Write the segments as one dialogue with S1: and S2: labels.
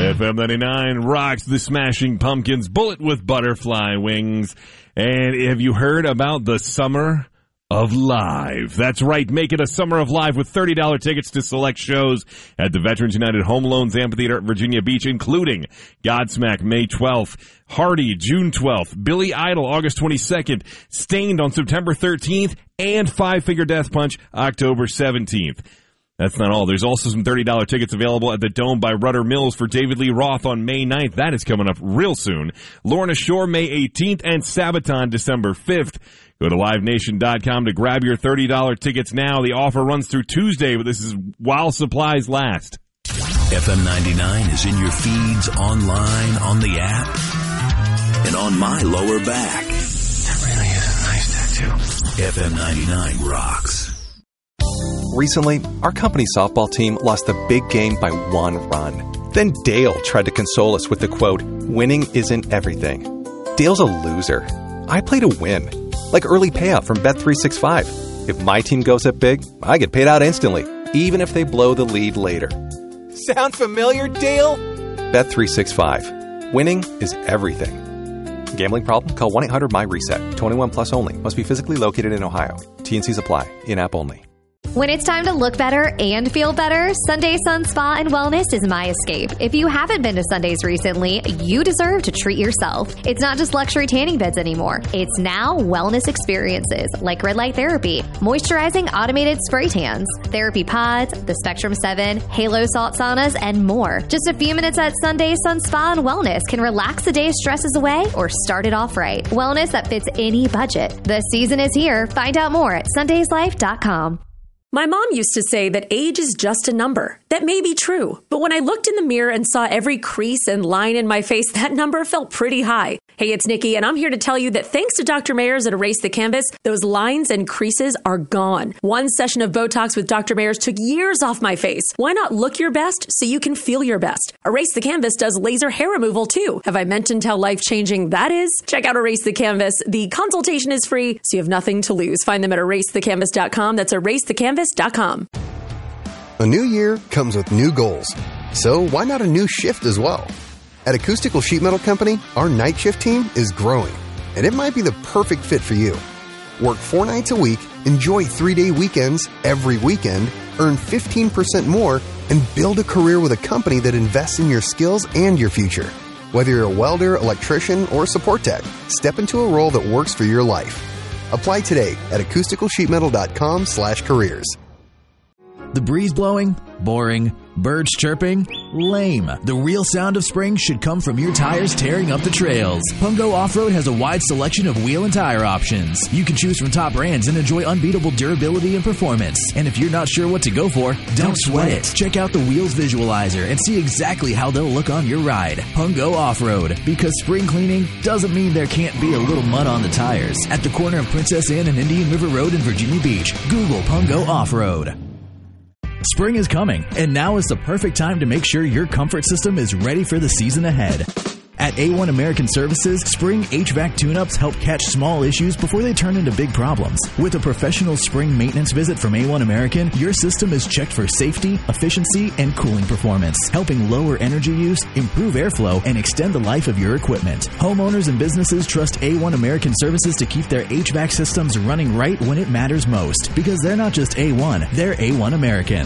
S1: FM 99 rocks the Smashing Pumpkins, Bullet with Butterfly Wings. And have you heard about the Summer of Live? That's right. Make it a Summer of Live with $30 tickets to select shows at the Veterans United Home Loans Amphitheater at Virginia Beach, including Godsmack May 12th, Hardy June 12th, Billy Idol August 22nd, Stained on September 13th, and Five Finger Death Punch October 17th. That's not all. There's also some $30 tickets available at the Dome by Rudder Mills for David Lee Roth on May 9th. That is coming up real soon. Lorna Shore May 18th and Sabaton December 5th. Go to LiveNation.com to grab your $30 tickets now. The offer runs through Tuesday, but this is while supplies last.
S2: FM 99 is in your feeds, online, on the app, and on my lower back.
S3: That really is a nice tattoo.
S2: FM 99 rocks.
S4: Recently, our company softball team lost the big game by 1 run. Then Dale tried to console us with the quote, "Winning isn't everything." Dale's a loser. I play to win. Like early payout from Bet365. If my team goes up big, I get paid out instantly, even if they blow the lead later. Sound familiar, Dale? Bet365. Winning is everything. Gambling problem? Call 1-800-MY-RESET. 21 plus only. Must be physically located in Ohio. T&Cs apply. In-app only.
S5: When it's time to look better and feel better, Sunday Sun Spa and Wellness is my escape. If you haven't been to Sundays recently, you deserve to treat yourself. It's not just luxury tanning beds anymore. It's now wellness experiences like red light therapy, moisturizing automated spray tans, therapy pods, the Spectrum 7, Halo salt saunas, and more. Just a few minutes at Sunday Sun Spa and Wellness can relax the day's stresses away or start it off right. Wellness that fits any budget. The season is here. Find out more at sundayslife.com.
S6: My mom used to say that age is just a number. That may be true, but when I looked in the mirror and saw every crease and line in my face, that number felt pretty high. Hey, it's Nikki, and I'm here to tell you that thanks to Dr. Mayers at Erase the Canvas, those lines and creases are gone. One session of Botox with Dr. Mayers took years off my face. Why not look your best so you can feel your best? Erase the Canvas does laser hair removal too. Have I mentioned how life-changing that is? Check out Erase the Canvas. The consultation is free, so you have nothing to lose. Find them at erasethecanvas.com. That's erasethecanvas.com.
S7: A new year comes with new goals. So why not a new shift as well? At Acoustical Sheet Metal Company, our night shift team is growing, and it might be the perfect fit for you. Work 4 nights a week, enjoy 3-day weekends every weekend, earn 15% more, and build a career with a company that invests in your skills and your future. Whether you're a welder, electrician, or support tech, step into a role that works for your life. Apply today at acousticalsheetmetal.com/careers.
S8: The breeze blowing? Boring. Birds chirping? Lame. The real sound of spring should come from your tires tearing up the trails. Pungo Off-Road has a wide selection of wheel and tire options. You can choose from top brands and enjoy unbeatable durability and performance. And if you're not sure what to go for, don't sweat it. Check out the Wheels Visualizer and see exactly how they'll look on your ride. Pungo Off-Road. Because spring cleaning doesn't mean there can't be a little mud on the tires. At the corner of Princess Anne and Indian River Road in Virginia Beach, Google Pungo Off-Road. Spring is coming, and now is the perfect time to make sure your comfort system is ready for the season ahead. At A1 American Services, spring HVAC tune-ups help catch small issues before they turn into big problems. With a professional spring maintenance visit from A1 American, your system is checked for safety, efficiency, and cooling performance, helping lower energy use, improve airflow, and extend the life of your equipment. Homeowners and businesses trust A1 American Services to keep their HVAC systems running right when it matters most, because they're not just A1, they're A1 American.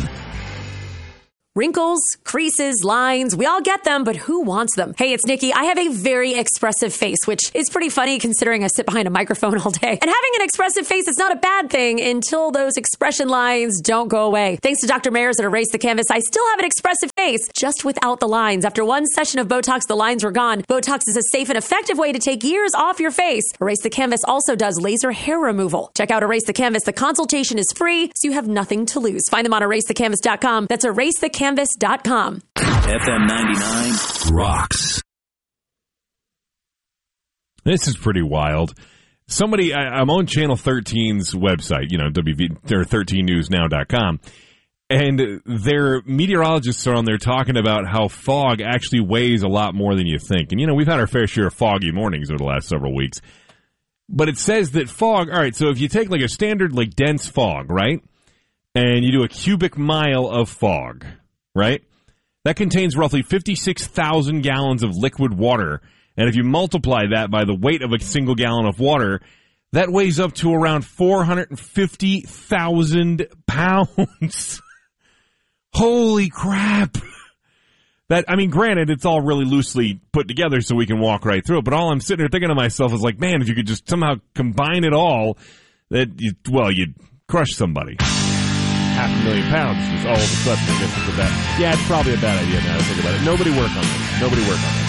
S6: Wrinkles, creases, lines, we all get them, but who wants them? Hey, it's Nikki. I have a very expressive face, which is pretty funny considering I sit behind a microphone all day. And having an expressive face is not a bad thing until those expression lines don't go away. Thanks to Dr. Mayers at Erase the Canvas, I still have an expressive face, just without the lines. After one session of Botox, the lines were gone. Botox is a safe and effective way to take years off your face. Erase the Canvas also does laser hair removal. Check out Erase the Canvas. The consultation is free, so you have nothing to lose. Find them on erasethecanvas.com. That's erasethecanvas.com.
S2: FM 99 rocks.
S1: This is pretty wild. Somebody, I'm on Channel 13's website, or 13newsnow.com, and their meteorologists are on there talking about how fog actually weighs a lot more than you think. And, we've had our fair share of foggy mornings over the last several weeks. But it says that fog, all right, so if you take like a standard, like dense fog, right, and you do a cubic mile of fog, right? That contains roughly 56,000 gallons of liquid water. And if you multiply that by the weight of a single gallon of water, that weighs up to around 450,000 pounds. Holy crap. Granted, it's all really loosely put together so we can walk right through it, but all I'm sitting here thinking to myself is like, man, if you could just somehow combine it all, you'd crush somebody. 500,000 pounds is all of a sudden, I guess it's a bad, yeah, it's probably a bad idea now to think about it. Nobody work on this.